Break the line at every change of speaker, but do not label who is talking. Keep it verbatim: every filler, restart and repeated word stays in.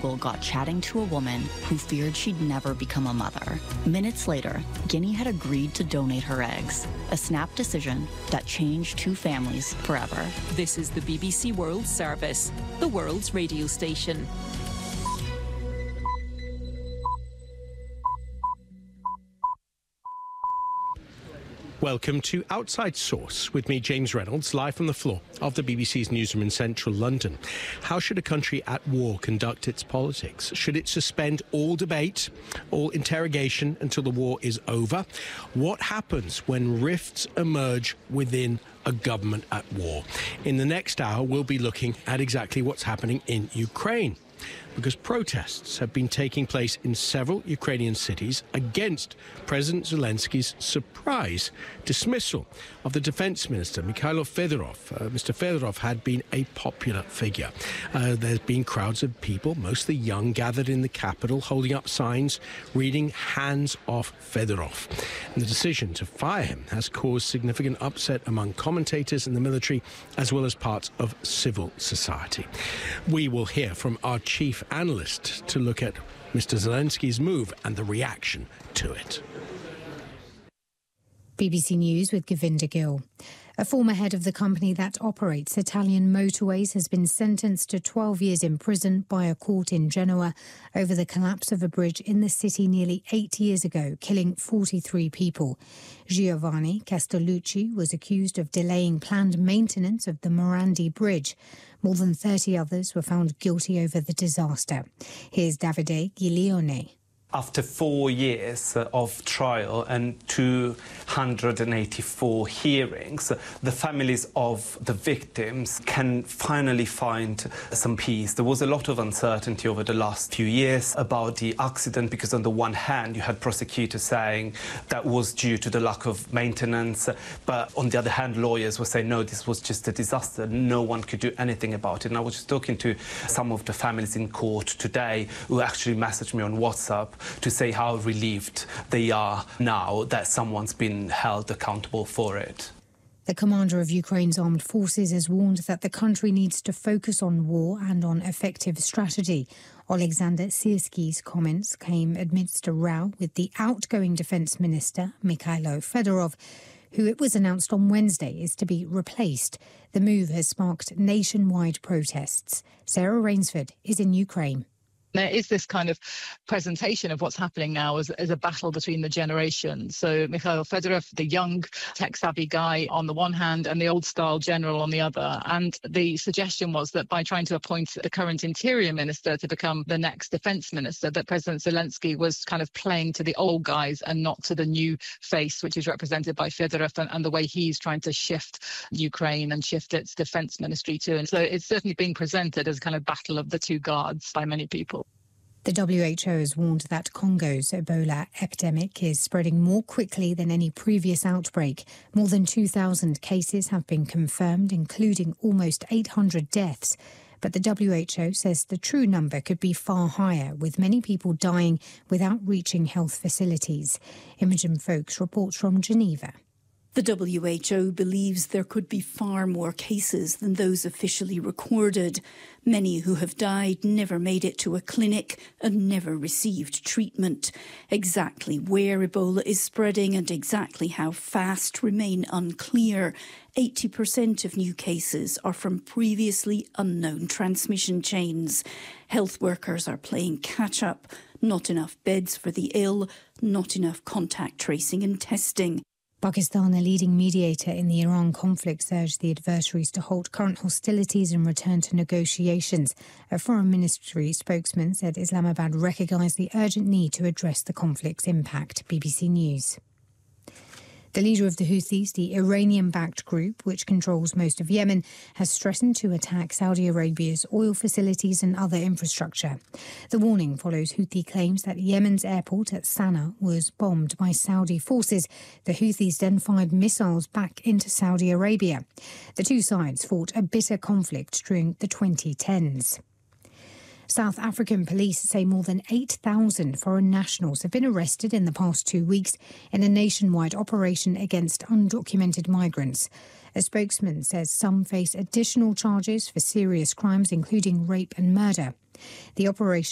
Google got chatting to a woman who feared she'd never become a mother. Minutes later, Guinea had agreed to donate her eggs, a snap decision that changed two families forever.
This is the B B C World Service, the world's radio station.
Welcome to Outside Source with me, James Reynolds, live from the floor of the B B C's newsroom in central London. How should a country at war conduct its politics? Should it suspend all debate, all interrogation until the war is over? What happens when rifts emerge within a government at war? In the next hour, we'll be looking at exactly what's happening in Ukraine, because protests have been taking place in several Ukrainian cities against President Zelensky's surprise dismissal of the defense minister, Mikhailo Fedorov. Uh, Mister Fedorov had been a popular figure. Uh, there's been crowds of people, mostly young, gathered in the capital, holding up signs reading "Hands off Fedorov." And the decision to fire him has caused significant upset among commentators in the military, as well as parts of civil society. We will hear from our chief analyst to look at Mister Zelensky's move and the reaction to it.
B B C News with Govinda Gill. A former head of the company that operates Italian motorways has been sentenced to twelve years in prison by a court in Genoa over the collapse of a bridge in the city nearly eight years ago, killing forty-three people. Giovanni Castellucci was accused of delaying planned maintenance of the Morandi Bridge. More than thirty others were found guilty over the disaster. Here's Davide Giglione.
After four years of trial and two hundred eighty-four hearings, the families of the victims can finally find some peace. There was a lot of uncertainty over the last few years about the accident because on the one hand you had prosecutors saying that was due to the lack of maintenance, but on the other hand lawyers were saying no, this was just a disaster, no one could do anything about it. And I was just talking to some of the families in court today who actually messaged me on WhatsApp to say how relieved they are now that someone's been held accountable for it.
The commander of Ukraine's armed forces has warned that the country needs to focus on war and on effective strategy. Alexander Syrski's comments came amidst a row with the outgoing defence minister, Mikhailo Fedorov, who it was announced on Wednesday is to be replaced. The move has sparked nationwide protests. Sarah Rainsford is in Ukraine.
There is this kind of presentation of what's happening now as, as a battle between the generations. So Mikhail Fedorov, the young tech-savvy guy on the one hand and the old-style general on the other. And the suggestion was that by trying to appoint the current interior minister to become the next defence minister, that President Zelensky was kind of playing to the old guys and not to the new face, which is represented by Fedorov and, and the way he's trying to shift Ukraine and shift its defence ministry too. And so it's certainly being presented as a kind of battle of the two guards by many people.
The W H O has warned that Congo's Ebola epidemic is spreading more quickly than any previous outbreak. More than two thousand cases have been confirmed, including almost eight hundred deaths. But the W H O says the true number could be far higher, with many people dying without reaching health facilities. Imogen Foulkes reports from Geneva.
The W H O believes there could be far more cases than those officially recorded. Many who have died never made it to a clinic and never received treatment. Exactly where Ebola is spreading and exactly how fast remain unclear. eighty percent of new cases are from previously unknown transmission chains. Health workers are playing catch-up. Not enough beds for the ill, not enough contact tracing and testing.
Pakistan, a leading mediator in the Iran conflict, urged the adversaries to halt current hostilities and return to negotiations. A foreign ministry spokesman said Islamabad recognised the urgent need to address the conflict's impact. B B C News. The leader of the Houthis, the Iranian-backed group, which controls most of Yemen, has threatened to attack Saudi Arabia's oil facilities and other infrastructure. The warning follows Houthi claims that Yemen's airport at Sana'a was bombed by Saudi forces. The Houthis then fired missiles back into Saudi Arabia. The two sides fought a bitter conflict during the twenty tens. South African police say more than eight thousand foreign nationals have been arrested in the past two weeks in a nationwide operation against undocumented migrants. A spokesman says some face additional charges for serious crimes, including rape and murder. The operation